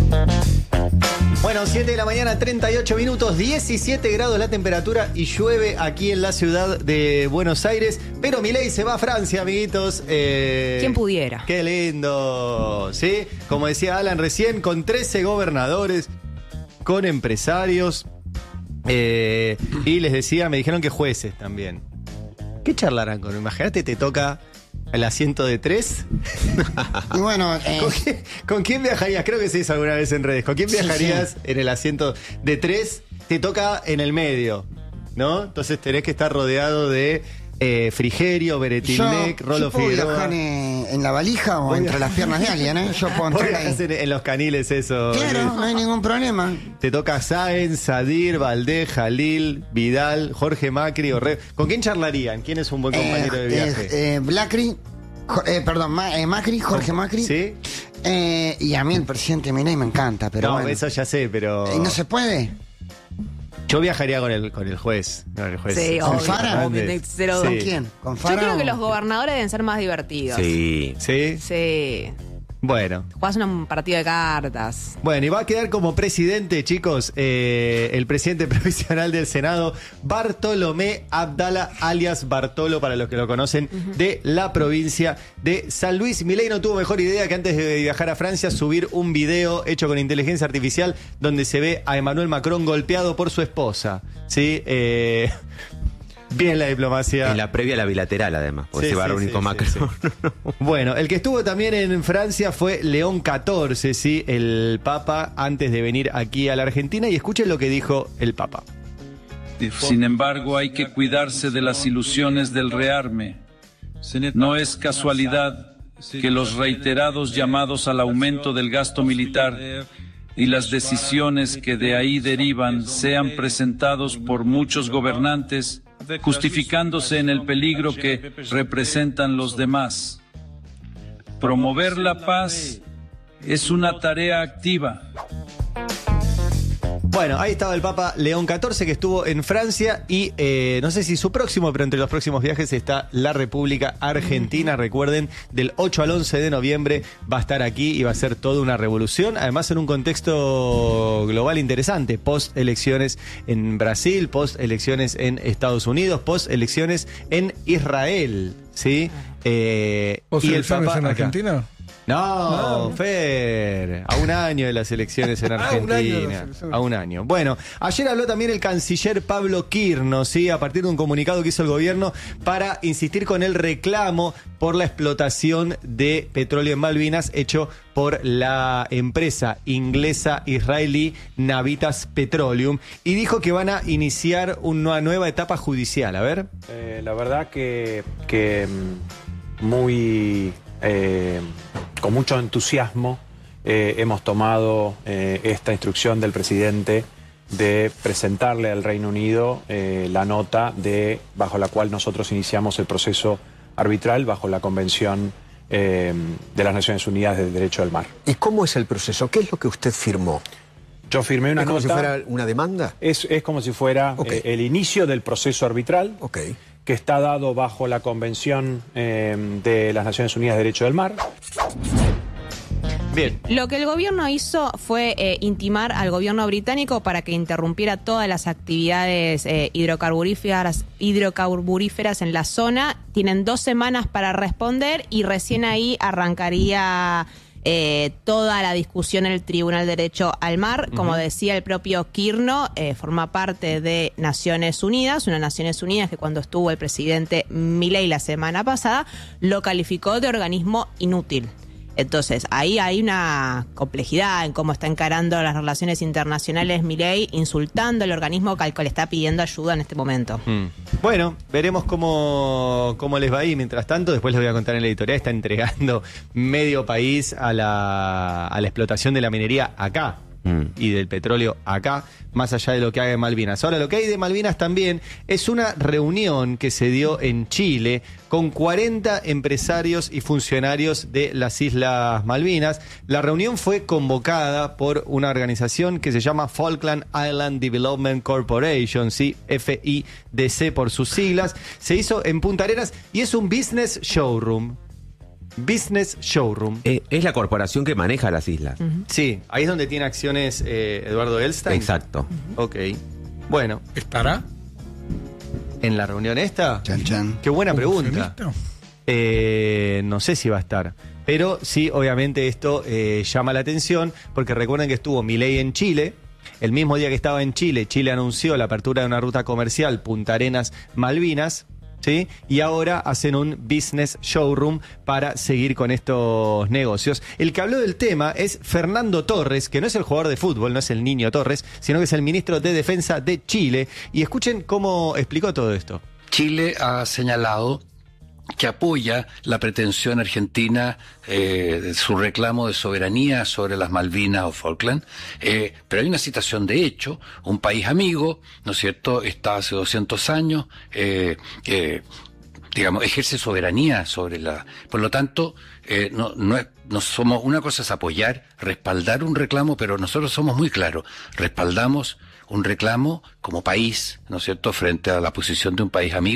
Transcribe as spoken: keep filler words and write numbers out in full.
Bueno, siete de la mañana, treinta y ocho minutos, diecisiete grados la temperatura y llueve aquí en la ciudad de Buenos Aires. Pero Milei se va a Francia, amiguitos. Eh, ¿Quién pudiera? Qué lindo, ¿sí? Como decía Alan recién, con trece gobernadores, con empresarios. Eh, y les decía, me dijeron que jueces también. ¿Qué charlarán con? Imagínate, te toca el asiento de tres. Y bueno, eh, ¿Con, quién, ¿Con quién viajarías? Creo que se hizo alguna vez en redes. ¿Con quién viajarías sí, sí. en el asiento de tres? Te toca en el medio, ¿no? Entonces tenés que estar rodeado de eh, Frigerio, Beretilnec, yo, Rolo yo puedo Figueroa. viajar en, en la valija o Voy entre a- las piernas de alguien, ¿eh? Yo puedo Vos entrar viajás ahí. en, en los caniles eso. Claro, Luis. no hay ningún problema. Te toca Sáenz, Sadir, Valdés, Jalil, Vidal, Jorge Macri, Orrego. ¿Con quién charlarían? ¿Quién es un buen compañero Eh, de viaje? eh, eh, Blacri, Jo- eh, perdón, Ma- eh, Macri, Jorge Macri. ¿Sí? Eh, y a mí el presidente Milei me encanta, pero no, bueno. eso ya sé, pero... Eh, ¿No se puede? Yo viajaría con el, con el juez. Con el juez Sí, ¿Con obvio, Fara? obvio, cero ¿Con duda. quién? ¿Con Yo Fara creo que o- los gobernadores deben ser más divertidos. Sí. ¿Sí? Sí. Bueno. Jugás un partido de cartas. Bueno, y va a quedar como presidente, chicos, eh, el presidente provisional del Senado, Bartolomé Abdala, alias Bartolo, para los que lo conocen, de la provincia de San Luis. Milei no tuvo mejor idea que antes de viajar a Francia subir un video hecho con inteligencia artificial donde se ve a Emmanuel Macron golpeado por su esposa. ¿Sí? Eh, bien la diplomacia. En la previa a la bilateral, además, porque Sí, se va a sí, reunir sí, con sí, Macron. sí. Bueno, el que estuvo también en Francia fue León catorce, ¿sí? El Papa, antes de venir aquí a la Argentina. Y escuchen lo que dijo el Papa. Sin embargo, hay que cuidarse de las ilusiones del rearme. No es casualidad que los reiterados llamados al aumento del gasto militar y las decisiones que de ahí derivan sean presentados por muchos gobernantes, justificándose en el peligro que representan los demás. Promover la paz es una tarea activa. Bueno, ahí estaba el Papa León catorce que estuvo en Francia y eh, no sé si su próximo, pero entre los próximos viajes está la República Argentina. Recuerden, del ocho al once de noviembre va a estar aquí y va a ser toda una revolución. Además, en un contexto global interesante. Post elecciones en Brasil, post elecciones en Estados Unidos, post elecciones en Israel. ¿Sí? Eh, ¿O y el selecciones Papa en acá. Argentina? No, Fer, a un año de las elecciones en Ah, un año de las Argentina. elecciones. A un año. Bueno, ayer habló también el canciller Pablo Quirno, ¿sí? A partir de un comunicado que hizo el gobierno para insistir con el reclamo por la explotación de petróleo en Malvinas hecho por la empresa inglesa israelí Navitas Petroleum y dijo que van a iniciar una nueva etapa judicial. A ver. Eh, la verdad que, que mm, muy eh, con mucho entusiasmo eh, hemos tomado eh, esta instrucción del presidente de presentarle al Reino Unido eh, la nota de bajo la cual nosotros iniciamos el proceso arbitral bajo la Convención eh, de las Naciones Unidas del Derecho del Mar. ¿Y cómo es el proceso? ¿Qué es lo que usted firmó? Yo firmé una ¿Es como nota. si fuera una demanda? Es, es como si fuera Ok. eh, el inicio del proceso arbitral. Ok. Que está dado bajo la Convención eh, de las Naciones Unidas de Derecho del Mar. Bien. Lo que el gobierno hizo fue eh, intimar al gobierno británico para que interrumpiera todas las actividades eh, hidrocarburíferas, hidrocarburíferas en la zona. Tienen dos semanas para responder y recién ahí arrancaría eh, toda la discusión en el Tribunal de Derecho al Mar. Como decía el propio Quirno, eh, forma parte de Naciones Unidas, una Naciones Unidas que cuando estuvo el presidente Milei la semana pasada lo calificó de organismo inútil. Entonces, ahí hay una complejidad en cómo está encarando las relaciones internacionales Milei, insultando al organismo al que le está pidiendo ayuda en este momento. Mm. Bueno, veremos cómo, cómo les va ahí. Mientras tanto, después les voy a contar en la editorial, está entregando medio país a la, a la explotación de la minería acá. Y del petróleo acá, más allá de lo que haga en Malvinas. Ahora, lo que hay de Malvinas también es una reunión que se dio en Chile con cuarenta empresarios y funcionarios de las Islas Malvinas. La reunión fue convocada por una organización que se llama Falkland Island Development Corporation, ¿sí? F I D C por sus siglas. Se hizo en Punta Arenas y es un business showroom. Business Showroom. Eh, es la corporación que maneja las islas. Ujú. Sí, ahí es donde tiene acciones eh, Eduardo Elstein. Exacto. Ok. Bueno, ¿Estará? ¿en la reunión esta? Chan, chan. Qué buena ¿Como pregunta. accionista? Eh, no sé si va a estar. Pero sí, obviamente esto eh, llama la atención, porque recuerden que estuvo Milei en Chile. El mismo día que estaba en Chile, Chile anunció la apertura de una ruta comercial Punta Arenas Malvinas, ¿sí? Y ahora hacen un business showroom para seguir con estos negocios. El que habló del tema es Fernando Torres, que no es el jugador de fútbol, no es el niño Torres, sino que es el ministro de Defensa de Chile. Y escuchen cómo explicó todo esto. Chile ha señalado que apoya la pretensión argentina eh, de su reclamo de soberanía sobre las Malvinas o Falkland, eh, pero hay una situación de hecho, un país amigo, ¿no es cierto?, está hace doscientos años, eh, eh, digamos, ejerce soberanía sobre la... Por lo tanto, eh, no, no, es, no somos... Una cosa es apoyar, respaldar un reclamo, pero nosotros somos muy claros, respaldamos un reclamo como país, ¿no es cierto?, frente a la posición de un país amigo.